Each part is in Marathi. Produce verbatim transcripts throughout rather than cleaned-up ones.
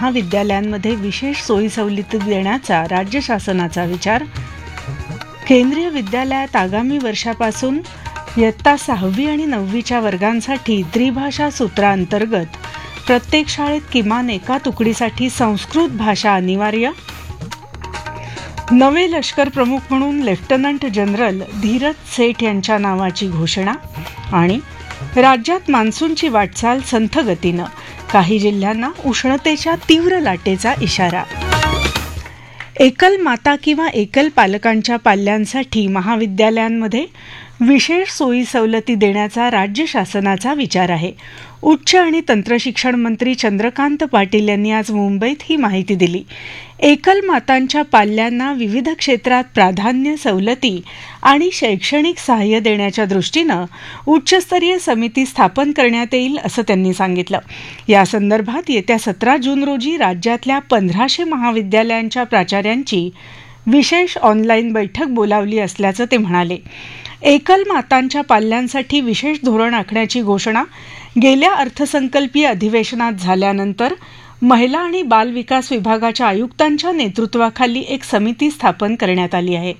महाविद्यालयांमध्ये विशेष सोयीसवलती देण्याचा राज्य शासनाचा विचार. केंद्रीय विद्यालयात आगामी वर्षापासून इयत्ता सहावी आणि नववीच्या वर्गांसाठी त्रिभाषा सूत्राअंतर्गत प्रत्येक शाळेत किमान एका तुकडीसाठी संस्कृत भाषा अनिवार्य. नवे लष्कर प्रमुख म्हणून लेफ्टनंट जनरल धीरज सेठ यांच्या नावाची घोषणा. आणि राज्यात मान्सूनची वाटचाल संथ गतीनं, काही जिल्ह्यांना उष्णतेच्या तीव्र लाटेचा इशारा. एकल माता किंवा एकल पालकांच्या पाल्यांसाठी महाविद्यालयांमध्ये विशेष सोयी सवलती देण्याचा राज्य शासनाचा विचार आहे. उच्च आणि तंत्रशिक्षण मंत्री चंद्रकांत पाटील यांनी आज मुंबईत ही माहिती दिली. एकल मातांच्या पाल्यांना विविध क्षेत्रात प्राधान्य, सवलती आणि शैक्षणिक सहाय्य देण्याच्या दृष्टीनं उच्चस्तरीय समिती स्थापन करण्यात येईल असं त्यांनी सांगितलं. या संदर्भात येत्या सतरा जून रोजी राज्यातल्या पंधराशे महाविद्यालयांच्या प्राचार्यांची विशेष ऑनलाईन बैठक बोलावली असल्याचं ते म्हणाले. एकल मातांच्या पाल्यांसाठी विशेष धोरण आखण्याची घोषणा गेल्या अर्थसंकल्पीय अधिवेशनात झाल्यानंतर महिला आणि बाल विकास विभागाच्या आयुक्तांच्या नेतृत्वाखाली एक समिती स्थापन करण्यात आली आहे.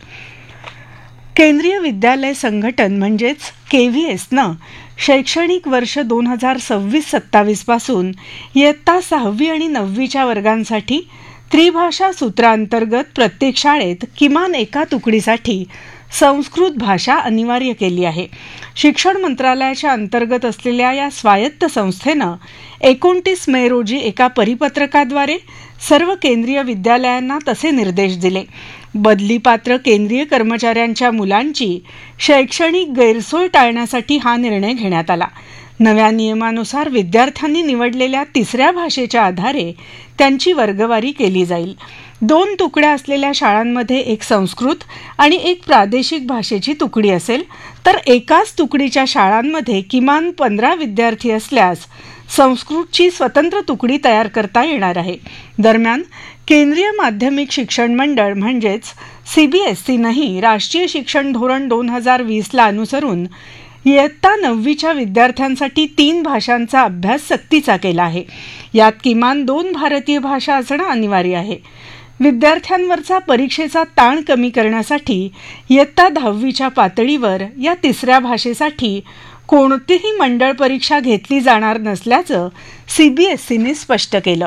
केंद्रीय विद्यालय संघटन म्हणजेच केव्हीएसनं शैक्षणिक वर्ष दोन हजार सव्वीस सत्तावीस पासून इयत्ता सहावी आणि नववीच्या वर्गांसाठी त्रिभाषा सूत्राअंतर्गत प्रत्येक शाळेत किमान एका तुकडीसाठी संस्कृत भाषा अनिवार्य केली आहे. शिक्षण मंत्रालयाच्या अंतर्गत असलेल्या या स्वायत्त संस्थेनं एकोणतीस मे रोजी एका परिपत्रकाद्वारे सर्व केंद्रीय विद्यालयांना तसे निर्देश दिले. बदलीपात्र केंद्रीय कर्मचाऱ्यांच्या मुलांची शैक्षणिक गैरसोय टाळण्यासाठी हा निर्णय घेण्यात आला. नव्या नियमानुसार विद्यार्थ्यांनी निवडलेल्या तिसऱ्या भाषेच्या आधारे त्यांची वर्गवारी केली जाईल. दोन तुकड्या असलेल्या शाळांमध्ये एक संस्कृत आणि एक प्रादेशिक भाषेची तुकडी असेल, तर एकाच तुकडीच्या शाळांमध्ये किमान पंधरा विद्यार्थी असल्यास संस्कृतची स्वतंत्र तुकडी तयार करता येणार आहे. दरम्यान केंद्रीय माध्यमिक शिक्षण मंडळ म्हणजेच सीबीएसईनंही राष्ट्रीय शिक्षण धोरण दोन हजार वीसला अनुसरून इयत्ता नववीच्या विद्यार्थ्यांसाठी तीन भाषांचा अभ्यास सक्तीचा केला आहे. यात किमान दोन भारतीय भाषा असणं अनिवार्य आहे. विद्यार्थ्यांवरचा परीक्षेचा ताण कमी करण्यासाठी इयत्ता दहावीच्या पातळीवर या तिसऱ्या भाषेसाठी कोणतीही मंडळ परीक्षा घेतली जाणार नसल्याचं सीबीएसईने स्पष्ट केलं.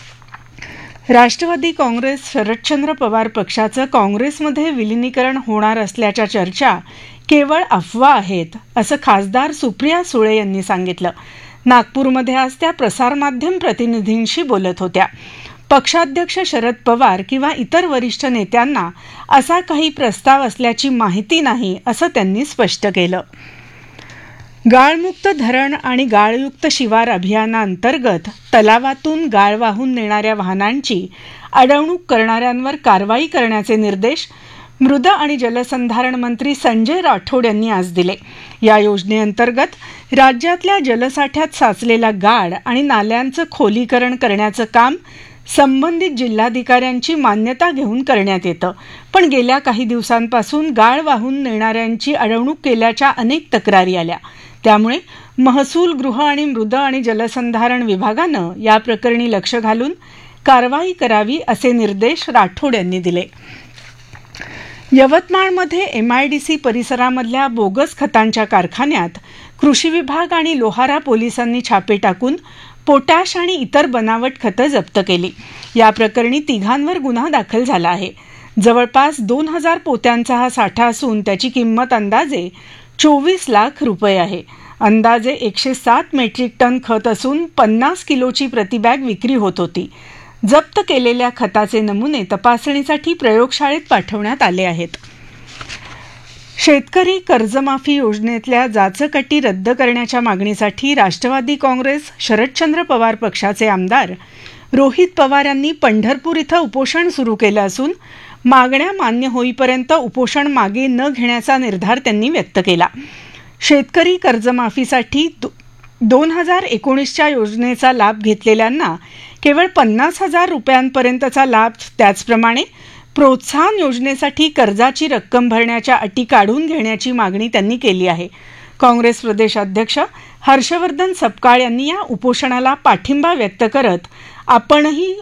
राष्ट्रवादी काँग्रेस शरदचंद्र पवार पक्षाचं काँग्रेसमध्ये विलिनीकरण होणार असल्याच्या चर्चा केवळ अफवा आहेत, असं खासदार सुप्रिया सुळे यांनी सांगितलं. नागपूरमध्ये आज त्या प्रसारमाध्यम प्रतिनिधींशी बोलत होत्या. पक्षाध्यक्ष शरद पवार किंवा इतर वरिष्ठ नेत्यांना असा काही प्रस्ताव असल्याची माहिती नाही, असं त्यांनी स्पष्ट केलं. गाळमुक्त धरण आणि गाळयुक्त शिवार अभियानाअंतर्गत तलावातून गाळ वाहून नेणाऱ्या वाहनांची अडवणूक करणाऱ्यांवर कारवाई करण्याचे निर्देश मृद आणि जलसंधारण मंत्री संजय राठोड यांनी आज दिले. या योजनेअंतर्गत राज्यातल्या जलसाठ्यात साचलेला गाळ आणि नाल्यांचं खोलीकरण करण्याचं काम संबंधित जिल्हाधिकाऱ्यांची मान्यता घेऊन करण्यात येतं. पण गेल्या काही दिवसांपासून गाळ वाहून नेणाऱ्यांची अडवणूक केल्याच्या अनेक तक्रारी आल्या. त्यामुळे महसूल, गृह आणि मृद आणि जलसंधारण विभागानं या प्रकरणी लक्ष घालून कारवाई करावी असे निर्देश राठोड यांनी दिले. यवतमाळमध्ये एमआयडीसी परिसरामधल्या बोगस खतांच्या कारखान्यात कृषी विभाग आणि लोहारा पोलिसांनी छापे टाकून पोटॅश आणि इतर बनावट खतं जप्त केली. या प्रकरणी तिघांवर गुन्हा दाखल झाला आहे. जवळपास दोन हजार पोत्यांचा हा साठा असून त्याची किंमत अंदाजे चोवीस लाख रुपये आहे. अंदाजे एकशे सात मेट्रिक टन खत असून पन्नास किलोची प्रतिबॅग विक्री होत होती. जप्त केलेल्या खताचे नमुने तपासणीसाठी प्रयोगशाळेत पाठवण्यात आले आहेत. शेतकरी कर्जमाफी योजनेतल्या जाचक अटी रद्द करण्याच्या मागणीसाठी राष्ट्रवादी काँग्रेस शरदचंद्र पवार पक्षाचे आमदार रोहित पवार यांनी पंढरपूर इथं उपोषण सुरू केलं असून मागण्या मान्य होईपर्यंत उपोषण मागे न घेण्याचा निर्धार त्यांनी व्यक्त केला. शेतकरी कर्जमाफीसाठी दोन हजार एकोणीसच्या योजनेचा लाभ घेतलेल्यांना केवळ पन्नास हजार रुपयांपर्यंतचा लाभ, त्याचप्रमाणे प्रोत्साहन योजनेसाठी कर्जाची रक्कम भरण्याच्या अटी काढून घेण्याची मागणी त्यांनी केली आहे. काँग्रेस प्रदेशाध्यक्ष हर्षवर्धन सपकाळ यांनी या उपोषणाला पाठिंबा व्यक्त करत आपणही